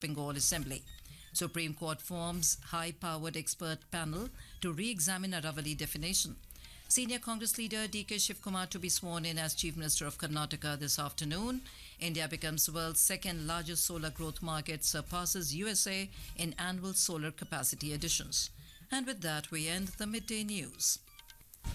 Bengal Assembly. Supreme Court forms high-powered expert panel to re-examine Aravali definition. Senior Congress leader DK Shivkumar to be sworn in as Chief Minister of Karnataka this afternoon. India becomes world's second largest solar growth market, surpasses USA in annual solar capacity additions. And with that, we end the midday news.